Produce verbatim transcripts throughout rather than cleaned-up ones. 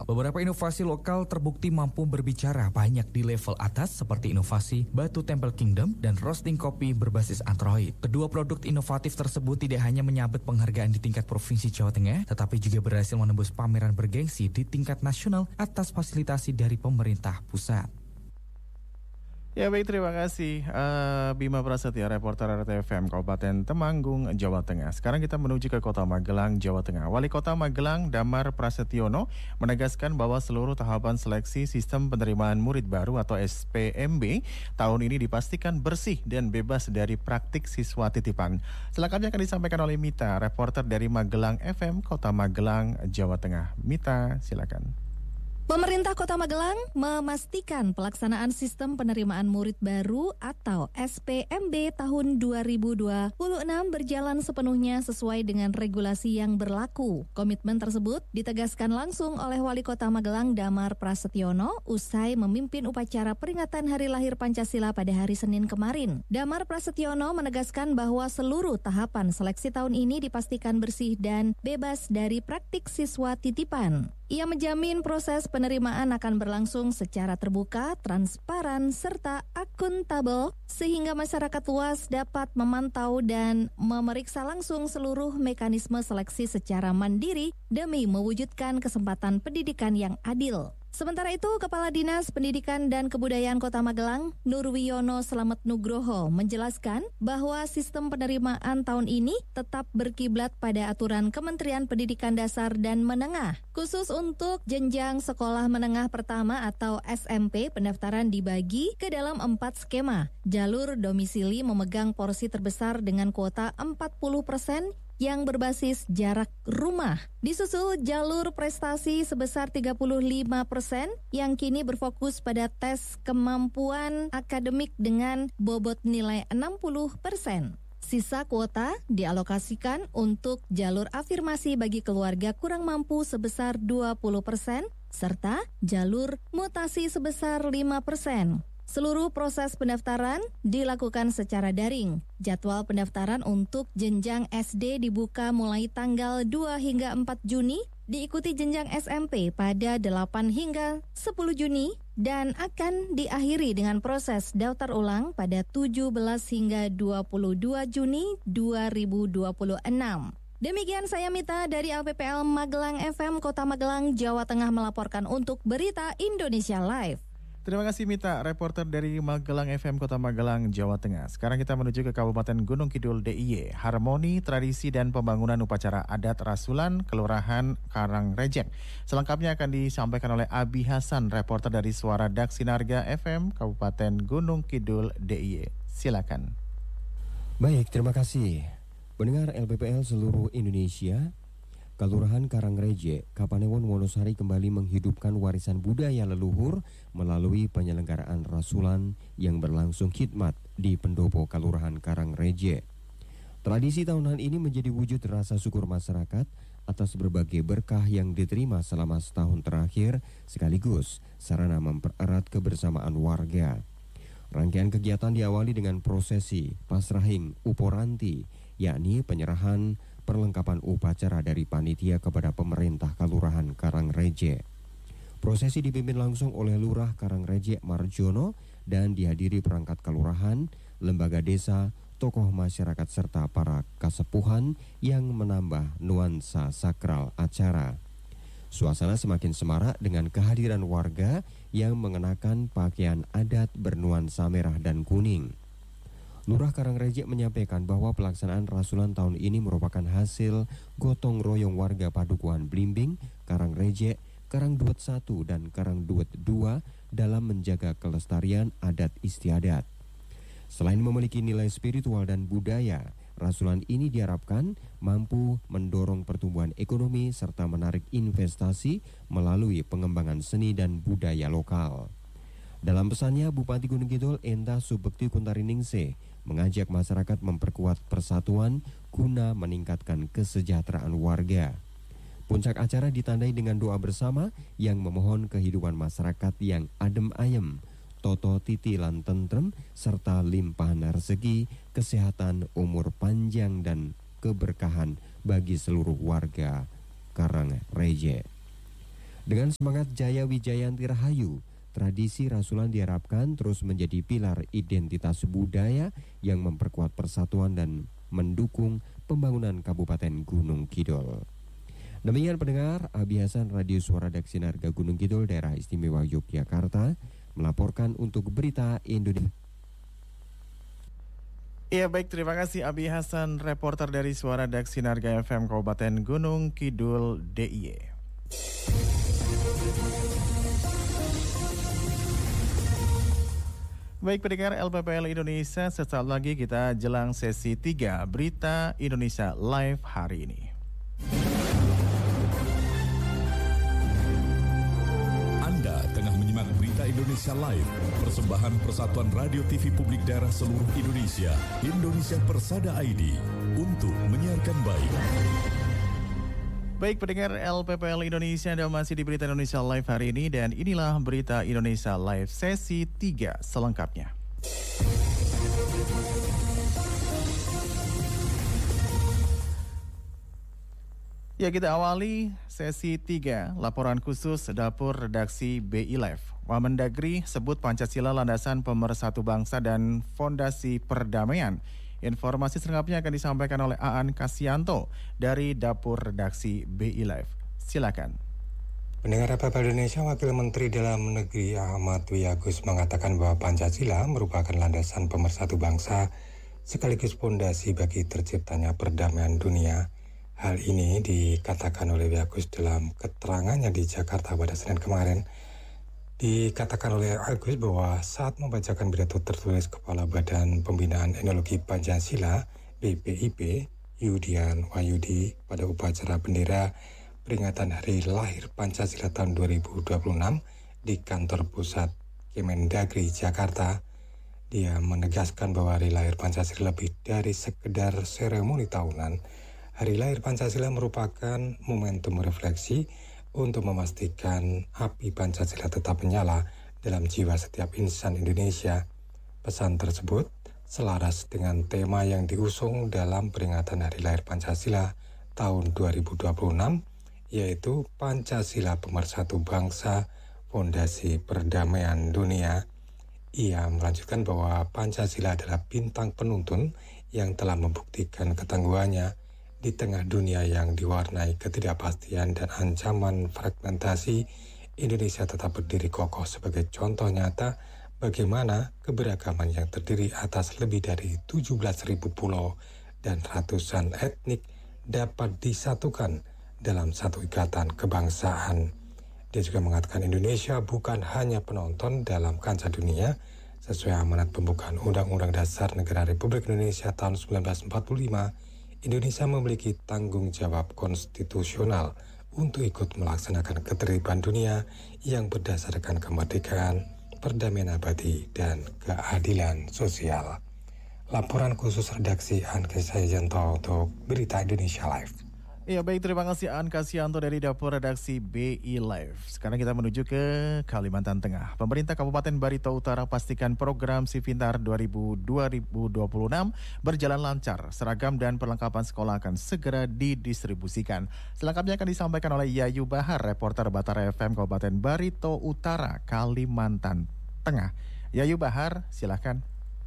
Beberapa inovasi lokal terbukti mampu berbicara banyak di level atas seperti inovasi Batu Temple Kingdom dan roasting kopi berbasis Android. Kedua produk inovatif tersebut tidak hanya menyabet penghargaan di tingkat Provinsi Jawa Tengah, tetapi juga berhasil menembus pameran bergengsi di tingkat nasional atas fasilitasi dari pemerintah pusat. Ya baik, terima kasih uh, Bima Prasetya, reporter R T F M Kabupaten Temanggung, Jawa Tengah. Sekarang kita menuju ke Kota Magelang, Jawa Tengah. Wali Kota Magelang, Damar Prasetyono, menegaskan bahwa seluruh tahapan seleksi sistem penerimaan murid baru atau S P M B tahun ini dipastikan bersih dan bebas dari praktik siswa titipan. Selengkapnya akan disampaikan oleh Mita, reporter dari Magelang F M, Kota Magelang, Jawa Tengah. Mita, silakan. Pemerintah Kota Magelang memastikan pelaksanaan sistem penerimaan murid baru atau S P M B tahun dua ribu dua puluh enam berjalan sepenuhnya sesuai dengan regulasi yang berlaku. Komitmen tersebut ditegaskan langsung oleh Wali Kota Magelang Damar Prasetyono usai memimpin upacara peringatan Hari Lahir Pancasila pada hari Senin kemarin. Damar Prasetyono menegaskan bahwa seluruh tahapan seleksi tahun ini dipastikan bersih dan bebas dari praktik siswa titipan. Ia menjamin proses penerimaan akan berlangsung secara terbuka, transparan, serta akuntabel sehingga masyarakat luas dapat memantau dan memeriksa langsung seluruh mekanisme seleksi secara mandiri demi mewujudkan kesempatan pendidikan yang adil. Sementara itu, Kepala Dinas Pendidikan dan Kebudayaan Kota Magelang, Nurwiyono Slamet Nugroho, menjelaskan bahwa sistem penerimaan tahun ini tetap berkiblat pada aturan Kementerian Pendidikan Dasar dan Menengah. Khusus untuk jenjang sekolah menengah pertama atau S M P, pendaftaran dibagi ke dalam empat skema. Jalur domisili memegang porsi terbesar dengan kuota empat puluh persen, yang berbasis jarak rumah. Disusul jalur prestasi sebesar tiga puluh lima persen yang kini berfokus pada tes kemampuan akademik dengan bobot nilai enam puluh persen. Sisa kuota dialokasikan untuk jalur afirmasi bagi keluarga kurang mampu sebesar dua puluh persen serta jalur mutasi sebesar lima persen. Seluruh proses pendaftaran dilakukan secara daring. Jadwal pendaftaran untuk jenjang S D dibuka mulai tanggal dua hingga empat Juni, diikuti jenjang S M P pada delapan hingga sepuluh Juni, dan akan diakhiri dengan proses daftar ulang pada tujuh belas hingga dua puluh dua Juni dua ribu dua puluh enam. Demikian saya Mita dari L P P L Magelang F M Kota Magelang, Jawa Tengah melaporkan untuk Berita Indonesia Live. Terima kasih Mita, reporter dari Magelang F M Kota Magelang, Jawa Tengah. Sekarang kita menuju ke Kabupaten Gunung Kidul D I Y. Harmoni, tradisi dan pembangunan upacara adat Rasulan, Kelurahan Karangrejek. Selengkapnya akan disampaikan oleh Abi Hasan, reporter dari Suara Dak Sinarga F M Kabupaten Gunung Kidul D I Y. Silakan. Baik, terima kasih. Pendengar L P P L seluruh Indonesia, Kelurahan Karangrejek, Kapanewon, Wonosari kembali menghidupkan warisan budaya leluhur melalui penyelenggaraan Rasulan yang berlangsung khidmat di pendopo Kelurahan Karangrejek. Tradisi tahunan ini menjadi wujud rasa syukur masyarakat atas berbagai berkah yang diterima selama setahun terakhir, sekaligus sarana mempererat kebersamaan warga. Rangkaian kegiatan diawali dengan prosesi Pasrahing Uporanti, yakni penyerahan perlengkapan upacara dari panitia kepada pemerintah Kelurahan Karangrejek. Prosesi dipimpin langsung oleh Lurah Karangrejek Marjono dan dihadiri perangkat kelurahan, lembaga desa, tokoh masyarakat serta para kasepuhan yang menambah nuansa sakral acara. Suasana semakin semarak dengan kehadiran warga yang mengenakan pakaian adat bernuansa merah dan kuning. Lurah Karangrejek menyampaikan bahwa pelaksanaan Rasulan tahun ini merupakan hasil gotong royong warga Padukuhan Blimbing, Karangrejek, Karangduet satu dan Karangduet dua dalam menjaga kelestarian adat istiadat. Selain memiliki nilai spiritual dan budaya, Rasulan ini diharapkan mampu mendorong pertumbuhan ekonomi serta menarik investasi melalui pengembangan seni dan budaya lokal. Dalam pesannya, Bupati Gunung Kidul Enda Subekti Kuntariningsih mengajak masyarakat memperkuat persatuan guna meningkatkan kesejahteraan warga. Puncak acara ditandai dengan doa bersama yang memohon kehidupan masyarakat yang adem ayem, toto titi lan tentrem, serta limpahan rezeki, kesehatan, umur panjang, dan keberkahan bagi seluruh warga Karangrejek. Dengan semangat Jaya Wijayanti Rahayu, tradisi rasulan diharapkan terus menjadi pilar identitas budaya yang memperkuat persatuan dan mendukung pembangunan Kabupaten Gunung Kidul. Demikian pendengar, Abi Hasan Radio Suara Daksinarga Gunung Kidul, Daerah Istimewa Yogyakarta, melaporkan untuk Berita Indonesia. Iya baik, terima kasih Abi Hasan, reporter dari Suara Daksinarga F M Kabupaten Gunung Kidul D I Y. Baik pendengar L P P L Indonesia, sesaat lagi kita jelang sesi tiga Berita Indonesia Live hari ini. Anda tengah menyimak Berita Indonesia Live, persembahan Persatuan Radio T V Publik Daerah seluruh Indonesia, Indonesia Persada I D, untuk menyiarkan baik. Baik pendengar L P P L Indonesia, Anda masih di Berita Indonesia Live hari ini, dan inilah Berita Indonesia Live sesi tiga selengkapnya. Ya, kita awali sesi tiga, laporan khusus Dapur Redaksi B I Live. Wamendagri sebut Pancasila landasan pemersatu bangsa dan fondasi perdamaian. Informasi selengkapnya akan disampaikan oleh Aan Kasianto dari Dapur Redaksi B I Live. Silakan. Pendengar L P P L Indonesia, Wakil Menteri Dalam Negeri Ahmad Wiyagus mengatakan bahwa Pancasila merupakan landasan pemersatu bangsa sekaligus fondasi bagi terciptanya perdamaian dunia. Hal ini dikatakan oleh Wiyagus dalam keterangannya di Jakarta pada Senin kemarin. Dikatakan oleh Agus bahwa saat membacakan pidato tertulis Kepala Badan Pembinaan Ideologi Pancasila B P I P Yudian Wahyudi pada upacara bendera peringatan Hari Lahir Pancasila tahun dua ribu dua puluh enam di kantor pusat Kemendagri Jakarta, dia menegaskan bahwa Hari Lahir Pancasila lebih dari sekedar seremoni tahunan. Hari Lahir Pancasila merupakan momentum refleksi untuk memastikan api Pancasila tetap menyala dalam jiwa setiap insan Indonesia. Pesan tersebut selaras dengan tema yang diusung dalam peringatan Hari Lahir Pancasila tahun dua ribu dua puluh enam, yaitu Pancasila Pemersatu Bangsa, Fondasi Perdamaian Dunia. Ia melanjutkan bahwa Pancasila adalah bintang penuntun yang telah membuktikan ketangguhannya di tengah dunia yang diwarnai ketidakpastian dan ancaman fragmentasi. Indonesia tetap berdiri kokoh sebagai contoh nyata bagaimana keberagaman yang terdiri atas lebih dari tujuh belas ribu pulau dan ratusan etnik dapat disatukan dalam satu ikatan kebangsaan. Dia juga mengatakan Indonesia bukan hanya penonton dalam kancah dunia. Sesuai amanat pembukaan Undang-Undang Dasar Negara Republik Indonesia tahun seribu sembilan ratus empat puluh lima, Indonesia memiliki tanggung jawab konstitusional untuk ikut melaksanakan ketertiban dunia yang berdasarkan kemerdekaan, perdamaian abadi, dan keadilan sosial. Laporan khusus redaksi Aan Kasianto untuk Berita Indonesia Live. Ya baik, terima kasih Aan Kasianto dari Dapur Redaksi B I Live. Sekarang kita menuju ke Kalimantan Tengah. Pemerintah Kabupaten Barito Utara pastikan program Si Pintar dua ribu dua puluh enam berjalan lancar. Seragam dan perlengkapan sekolah akan segera didistribusikan. Selengkapnya akan disampaikan oleh Yayu Bahar, reporter Batara F M Kabupaten Barito Utara, Kalimantan Tengah. Yayu Bahar, silakan.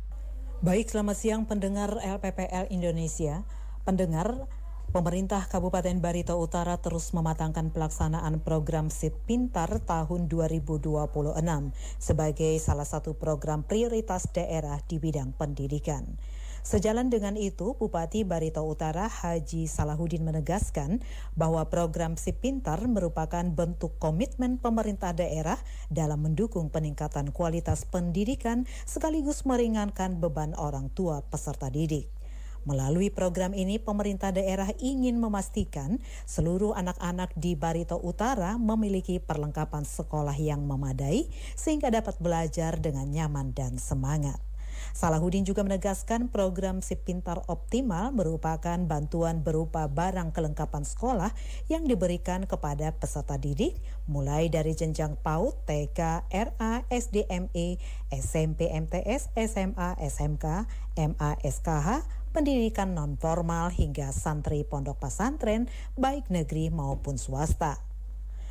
Baik, selamat siang pendengar L P P L Indonesia. Pendengar, pemerintah Kabupaten Barito Utara terus mematangkan pelaksanaan program Si Pintar tahun dua ribu dua puluh enam sebagai salah satu program prioritas daerah di bidang pendidikan. Sejalan dengan itu, Bupati Barito Utara Haji Salahuddin menegaskan bahwa program Si Pintar merupakan bentuk komitmen pemerintah daerah dalam mendukung peningkatan kualitas pendidikan sekaligus meringankan beban orang tua peserta didik. Melalui program ini, pemerintah daerah ingin memastikan seluruh anak-anak di Barito Utara memiliki perlengkapan sekolah yang memadai sehingga dapat belajar dengan nyaman dan semangat. Salahuddin juga menegaskan program Si Pintar Optimal merupakan bantuan berupa barang kelengkapan sekolah yang diberikan kepada peserta didik mulai dari jenjang PAUD, T K, R A, S D M E, S M P M T S, S M A, S M K, M A S K H, pendidikan non-formal hingga santri pondok pesantren baik negeri maupun swasta.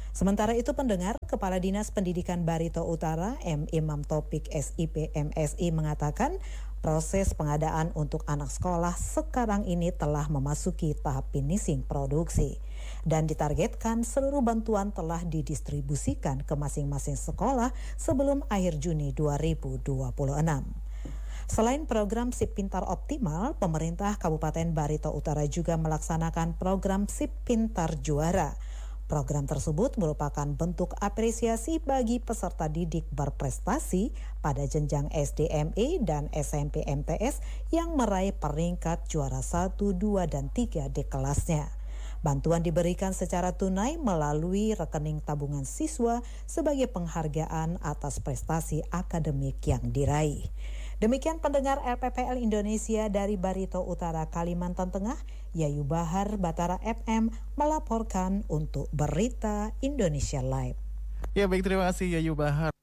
Sementara itu pendengar, Kepala Dinas Pendidikan Barito Utara M. Imam Topik S I P M S I mengatakan proses pengadaan untuk anak sekolah sekarang ini telah memasuki tahap finishing produksi dan ditargetkan seluruh bantuan telah didistribusikan ke masing-masing sekolah sebelum akhir Juni dua ribu dua puluh enam. Selain program SIP Pintar Optimal, pemerintah Kabupaten Barito Utara juga melaksanakan program SIP Pintar Juara. Program tersebut merupakan bentuk apresiasi bagi peserta didik berprestasi pada jenjang S D M E dan S M P M T S yang meraih peringkat juara satu, dua, dan tiga di kelasnya. Bantuan diberikan secara tunai melalui rekening tabungan siswa sebagai penghargaan atas prestasi akademik yang diraih. Demikian pendengar L P P L Indonesia dari Barito Utara, Kalimantan Tengah, Yayu Bahar, Batara F M melaporkan untuk Berita Indonesia Live. Ya baik, terima kasih Yayu Bahar.